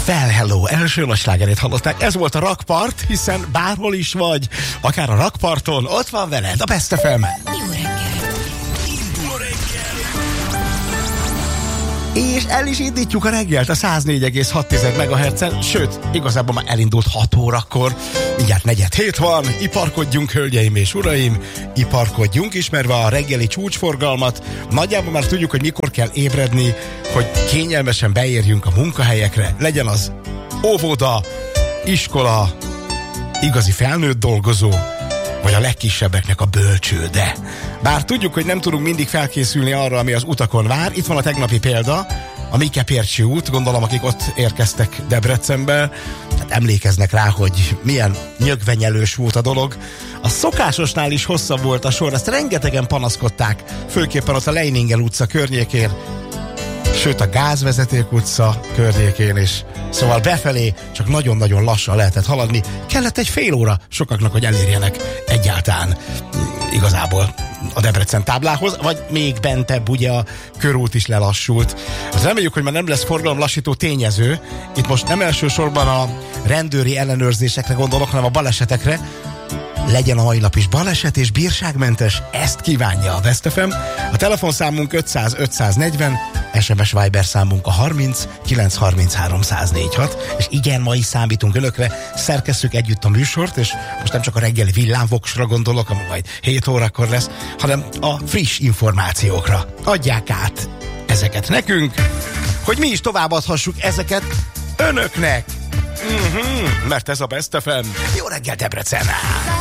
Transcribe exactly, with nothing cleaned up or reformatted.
Well, hello, első nagy slágerét hallották. Ez volt a Rakpart, hiszen bárhol is vagy, akár a rakparton, ott van veled a Best ef em. Jó reggelt! Indul a reggel! És el is indítjuk a reggelt a száz négy egész hat megahertzen, sőt, igazából már elindult hat órakor. Mindjárt negyed hét van, iparkodjunk, hölgyeim és uraim, iparkodjunk, ismerve a reggeli csúcsforgalmat. Nagyjából már tudjuk, hogy mikor kell ébredni, hogy kényelmesen beérjünk a munkahelyekre. Legyen az óvoda, iskola, igazi felnőtt dolgozó, vagy a legkisebbeknek a bölcsőde. Bár tudjuk, hogy nem tudunk mindig felkészülni arra, ami az utakon vár. Itt van a tegnapi példa, a Mike-Pércsi út, gondolom, akik ott érkeztek Debrecenbe, hát emlékeznek rá, hogy milyen nyögvenyelős volt a dolog. A szokásosnál is hosszabb volt a sor, ezt rengetegen panaszkodták, főképpen ott a Leiningen utca környékén, sőt a Gázvezeték utca környékén is. Szóval befelé csak nagyon-nagyon lassan lehetett haladni. Kellett egy fél óra sokaknak, hogy elérjenek egyáltalán igazából a Debrecen táblához, vagy még bentebb ugye a körút is lelassult. Azt reméljük, hogy már nem lesz forgalomlassító tényező. Itt most nem elsősorban a rendőri ellenőrzésekre gondolok, hanem a balesetekre. Legyen a mai nap is baleset és bírságmentes, ezt kívánja a Best ef em. A telefonszámunk ötszáz ötszáznegyven, es em es Viber számunk a harminc kilenc harminchárom száz négyvenhat, és igen, ma is számítunk önökre, szerkesszük együtt a műsort, és most nem csak a reggeli villámvoksra gondolok, ami majd hét órakor lesz, hanem a friss információkra. Adják át ezeket nekünk, hogy mi is továbbadhassuk ezeket önöknek. Mm-hmm, mert ez a Best ef em. Jó reggel, Debrecen!